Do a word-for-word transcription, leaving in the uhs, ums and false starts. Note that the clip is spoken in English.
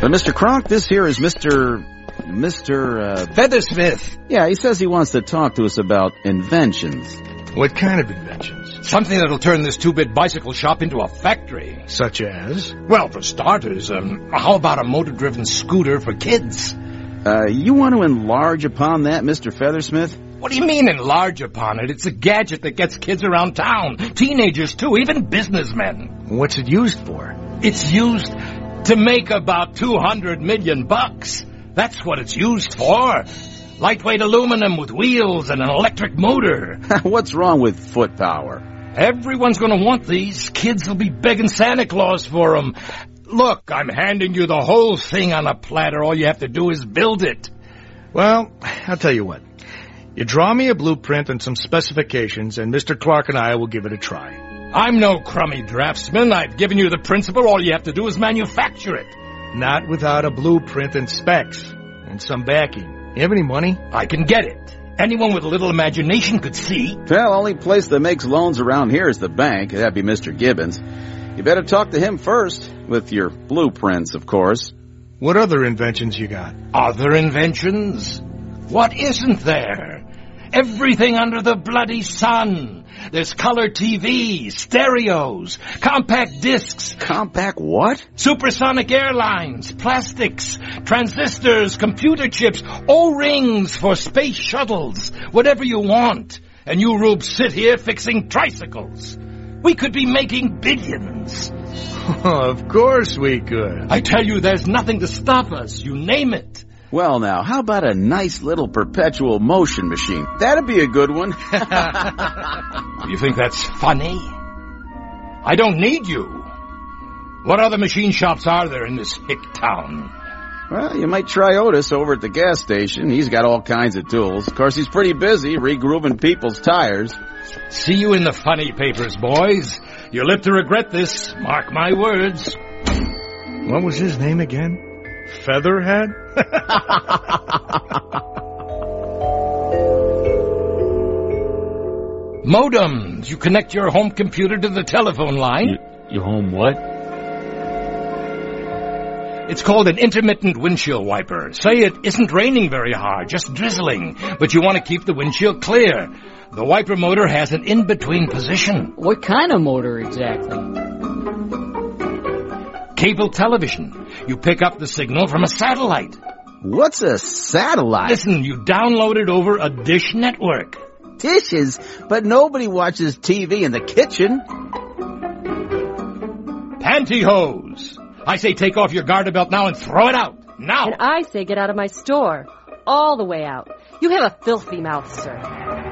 But Mister Kronk, this here is Mister Mister Uh, Feathersmith. Yeah, he says he wants to talk to us about inventions. What kind of inventions? Something that'll turn this two-bit bicycle shop into a factory. Such as? Well, for starters, um, how about a motor-driven scooter for kids? Uh, you want to enlarge upon that, Mister Feathersmith? What do you mean enlarge upon it? It's a gadget that gets kids around town. Teenagers, too, even businessmen. What's it used for? It's used to make about two hundred million bucks. That's what it's used for. Lightweight aluminum with wheels and an electric motor. What's wrong with foot power? Everyone's going to want these. Kids will be begging Santa Claus for them. Look, I'm handing you the whole thing on a platter. All you have to do is build it. Well, I'll tell you what. You draw me a blueprint and some specifications, and Mister Clark and I will give it a try. I'm no crummy draftsman. I've given you the principle. All you have to do is manufacture it. Not without a blueprint and specs and some backing. You have any money? I can get it. Anyone with a little imagination could see. Well, only place that makes loans around here is the bank. That'd be Mister Gibbons. You better talk to him first, with your blueprints, of course. What other inventions you got? Other inventions? What isn't there? Everything under the bloody sun. There's color T V, stereos, compact discs. Compact what? Supersonic airlines, plastics, transistors, computer chips, O-rings for space shuttles, whatever you want. And you rubes sit here fixing tricycles. We could be making billions. Of course we could. I tell you, there's nothing to stop us. You name it. Well, now, how about a nice little perpetual motion machine? That'd be a good one. You think that's funny? I don't need you. What other machine shops are there in this hick town? Well, you might try Otis over at the gas station. He's got all kinds of tools. Of course, he's pretty busy re-grooving people's tires. See you in the funny papers, boys. You'll live to regret this. Mark my words. What was his name again? Featherhead? Modems. You connect your home computer to the telephone line. You, your home what? It's called an intermittent windshield wiper. Say it isn't raining very hard, just drizzling, but you want to keep the windshield clear. The wiper motor has an in-between position. What kind of motor exactly? Cable television. You pick up the signal from a satellite. What's a satellite? Listen, you download it over a dish network. Dishes? But nobody watches T V in the kitchen. Pantyhose. I say take off your garter belt now and throw it out. Now. And I say get out of my store. All the way out. You have a filthy mouth, sir.